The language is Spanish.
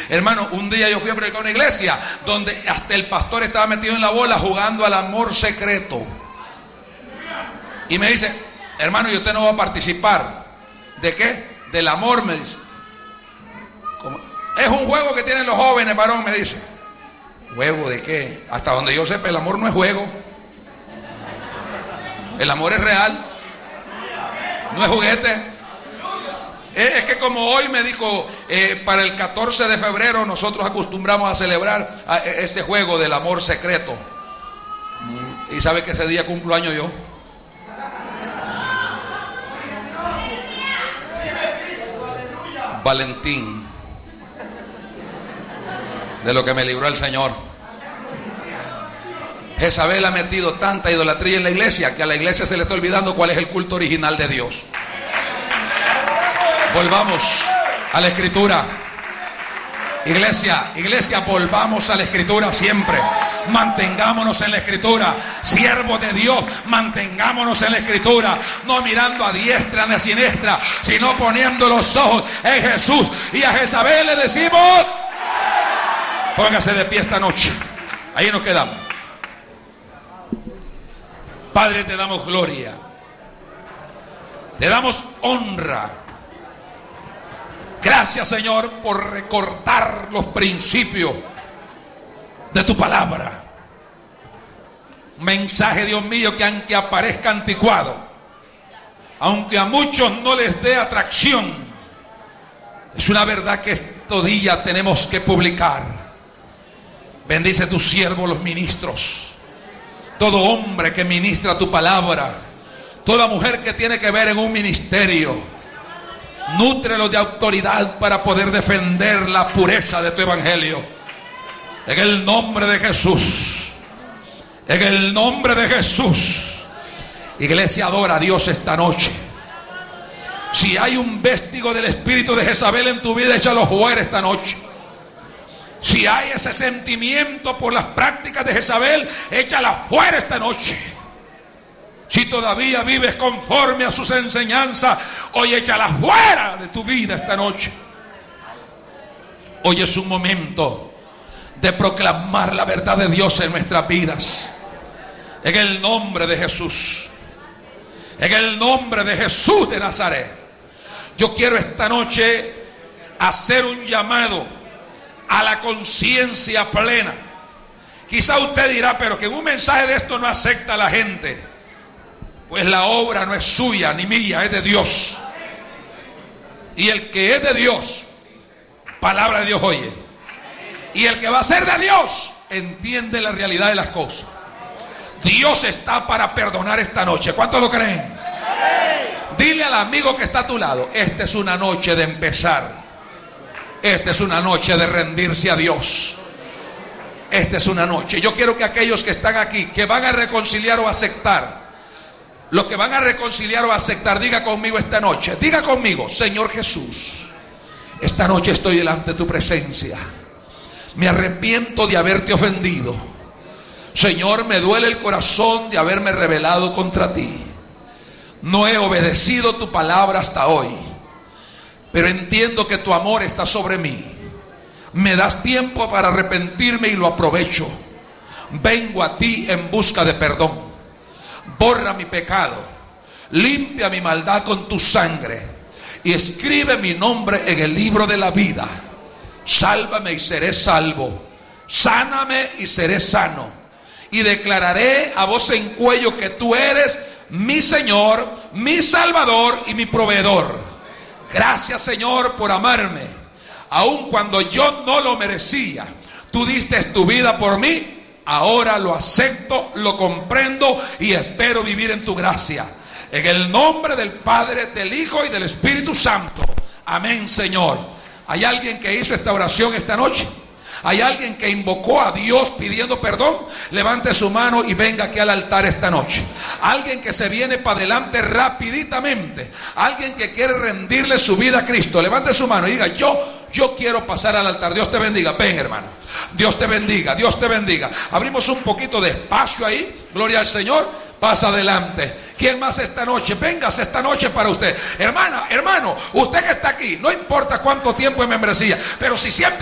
Hermano, un día yo fui a predicar a una iglesia donde hasta el pastor estaba metido en la bola jugando al amor secreto. Y me dice: hermano, ¿y usted no va a participar? ¿De qué? Del amor, me dice. ¿Cómo? Es un juego que tienen los jóvenes, varón, me dice. ¿Juego de qué? Hasta donde yo sepa, el amor no es juego. El amor es real. No es juguete. Es que como hoy me dijo, para el 14 de febrero nosotros acostumbramos a celebrar este juego del amor secreto. Y sabe que ese día cumplo año yo. Valentín, de lo que me libró el Señor. Jezabel ha metido tanta idolatría en la iglesia que a la iglesia se le está olvidando cuál es el culto original de Dios. Volvamos a la escritura. Iglesia, volvamos a la escritura siempre. Mantengámonos en la escritura. Siervos de Dios, mantengámonos en la escritura. No mirando a diestra ni a siniestra, sino poniendo los ojos en Jesús. Y a Jezabel le decimos: póngase de pie esta noche. Ahí nos quedamos. Padre, te damos gloria, te damos honra. Gracias, Señor, por recordar los principios de tu palabra. Mensaje, Dios mío, que aunque aparezca anticuado, aunque a muchos no les dé atracción, es una verdad que estos días tenemos que publicar. Bendice tus siervos, los ministros, todo hombre que ministra tu palabra, toda mujer que tiene que ver en un ministerio. Nútrelo de autoridad para poder defender la pureza de tu evangelio. En el nombre de Jesús. En el nombre de Jesús. Iglesia, adora a Dios esta noche. Si hay un vestigo del espíritu de Jezabel en tu vida, échalo fuera esta noche. Si hay ese sentimiento por las prácticas de Jezabel, échala fuera esta noche. Si todavía vives conforme a sus enseñanzas, hoy échala fuera de tu vida esta noche. Hoy es un momento de proclamar la verdad de Dios en nuestras vidas. En el nombre de Jesús. En el nombre de Jesús de Nazaret. Yo quiero esta noche hacer un llamado a la conciencia plena. Quizá usted dirá: pero que un mensaje de esto no acepta a la gente. Pues la obra no es suya ni mía, es de Dios. Y el que es de Dios, palabra de Dios oye. Y el que va a ser de Dios, entiende la realidad de las cosas. Dios está para perdonar esta noche. ¿Cuántos lo creen? Dile al amigo que está a tu lado: esta es una noche de empezar. Esta es una noche de rendirse a Dios. Esta es una noche. Yo quiero que aquellos que están aquí, que van a reconciliar o aceptar, los que van a reconciliar o aceptar, diga conmigo esta noche. Diga conmigo: Señor Jesús, esta noche estoy delante de tu presencia. Me arrepiento de haberte ofendido. Señor, me duele el corazón de haberme rebelado contra ti. No he obedecido tu palabra hasta hoy, pero entiendo que tu amor está sobre mí. Me das tiempo para arrepentirme y lo aprovecho. Vengo a ti en busca de perdón. Borra mi pecado, limpia mi maldad con tu sangre y escribe mi nombre en el libro de la vida. Sálvame y seré salvo, sáname y seré sano, y declararé a voz en cuello que tú eres mi Señor, mi Salvador y mi proveedor. Gracias, Señor, por amarme, aun cuando yo no lo merecía. Tú diste tu vida por mí. Ahora lo acepto, lo comprendo y espero vivir en tu gracia. En el nombre del Padre, del Hijo y del Espíritu Santo. Amén, Señor. ¿Hay alguien que hizo esta oración esta noche? ¿Hay alguien que invocó a Dios pidiendo perdón? Levante su mano y venga aquí al altar esta noche. Alguien que se viene para adelante rapiditamente. Alguien que quiere rendirle su vida a Cristo. Levante su mano y diga: yo quiero pasar al altar. Dios te bendiga. Ven, hermano. Dios te bendiga. Dios te bendiga. Abrimos un poquito de espacio ahí. Gloria al Señor. Pasa adelante. ¿Quién más esta noche? Véngase esta noche para usted. Hermana, hermano, usted que está aquí, no importa cuánto tiempo de membresía, pero si siente